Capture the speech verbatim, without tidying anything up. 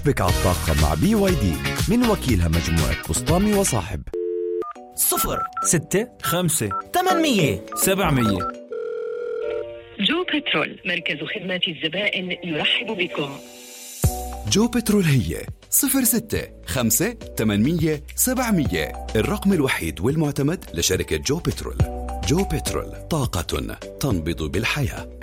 اشبك على الطاقة مع بي واي دي من وكيلها مجموعة بسطامي وصاحب. صفر ستة خمسة ثمانمية سبعمية. جو بترول، مركز خدمات الزبائن، يرحب بكم. جو بترول هي صفر ستة خمسة ثمانمية سبعمية، الرقم الوحيد والمعتمد لشركة جو بترول. جو بترول، طاقة تنبض بالحياة.